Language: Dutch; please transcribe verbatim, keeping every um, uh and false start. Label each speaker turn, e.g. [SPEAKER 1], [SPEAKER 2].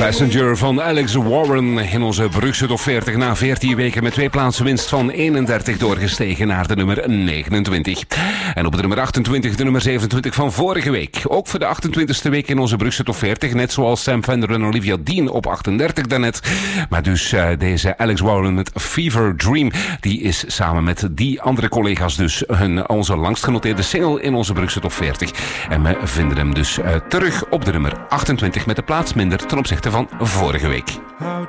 [SPEAKER 1] Passenger van Alex Warren in onze Brugse Top veertig. Na veertien weken met twee plaatsen winst van eenendertig doorgestegen naar de nummer negenentwintig. En op de nummer achtentwintig de nummer zevenentwintig van vorige week. Ook voor de achtentwintigste week in onze Brugse Top veertig. Net zoals Sam Fender en Olivia Dean op achtendertig daarnet. Maar dus uh, deze Alex Warren met Fever Dream. Die is samen met die andere collega's dus hun, onze langst genoteerde single in onze Brugse Top veertig. En we vinden hem dus uh, terug op de nummer achtentwintig met de plaats minder ten opzichte van vorige week.
[SPEAKER 2] How